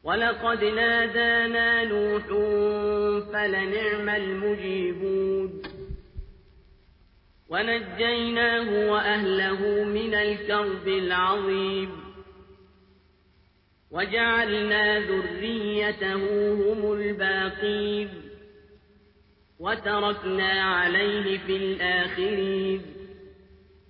وَلَقَدْ نَادَانَا نُوحٌ فَلَنِعْمَ الْمُجِيبُونَ وَنَجَّيْنَاهُ وَأَهْلَهُ مِنَ الْكَرْبِ الْعَظِيمِ وَجَعَلْنَا ذُرِّيَّتَهُ هُمُ الْبَاقِينَ وَتَرَكْنَا عَلَيْهِ فِي الْآخِرِينَ